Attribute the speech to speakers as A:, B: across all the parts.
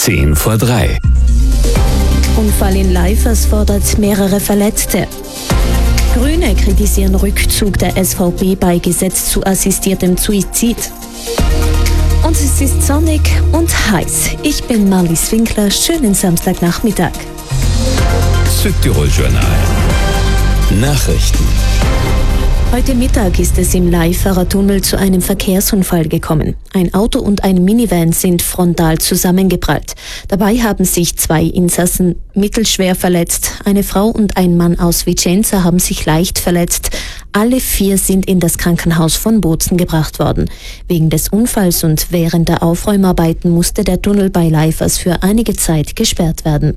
A: 2:10.
B: Unfall in Leifers fordert mehrere Verletzte. Grüne kritisieren Rückzug der SVP bei Gesetz zu assistiertem Suizid. Und es ist sonnig und heiß. Ich bin Marlies Winkler. Schönen Samstagnachmittag.
A: Südtirol Journal. Nachrichten.
B: Heute Mittag ist es im Leiferer Tunnel zu einem Verkehrsunfall gekommen. Ein Auto und ein Minivan sind frontal zusammengeprallt. Dabei haben sich 2 Insassen mittelschwer verletzt. Eine Frau und ein Mann aus Vicenza haben sich leicht verletzt. Alle 4 sind in das Krankenhaus von Bozen gebracht worden. Wegen des Unfalls und während der Aufräumarbeiten musste der Tunnel bei Leifers für einige Zeit gesperrt werden.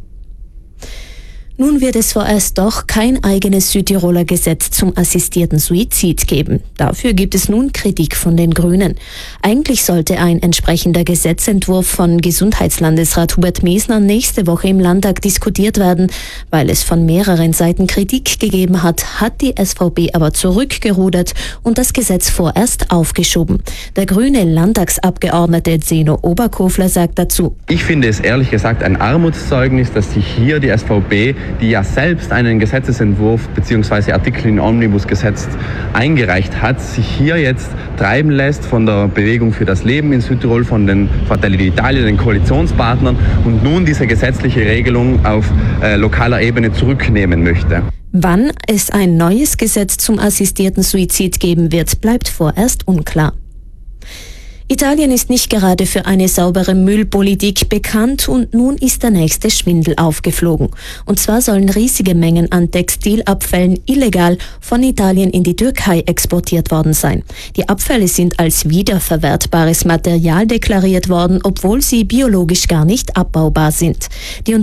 B: Nun wird es vorerst doch kein eigenes Südtiroler Gesetz zum assistierten Suizid geben. Dafür gibt es nun Kritik von den Grünen. Eigentlich sollte ein entsprechender Gesetzentwurf von Gesundheitslandesrat Hubert Mesner nächste Woche im Landtag diskutiert werden. Weil es von mehreren Seiten Kritik gegeben hat, hat die SVP aber zurückgerudert und das Gesetz vorerst aufgeschoben. Der grüne Landtagsabgeordnete Zeno Oberkofler sagt dazu:
C: Ich finde es ehrlich gesagt ein Armutszeugnis, dass sich hier die SVP, die ja selbst einen Gesetzesentwurf bzw. Artikel im Omnibusgesetz eingereicht hat, sich hier jetzt treiben lässt von der Bewegung für das Leben in Südtirol, von den Fratelli d'Italia, den Koalitionspartnern, und nun diese gesetzliche Regelung auf lokaler Ebene zurücknehmen möchte.
B: Wann es ein neues Gesetz zum assistierten Suizid geben wird, bleibt vorerst unklar. Italien ist nicht gerade für eine saubere Müllpolitik bekannt und nun ist der nächste Schwindel aufgeflogen. Und zwar sollen riesige Mengen an Textilabfällen illegal von Italien in die Türkei exportiert worden sein. Die Abfälle sind als wiederverwertbares Material deklariert worden, obwohl sie biologisch gar nicht abbaubar sind. Die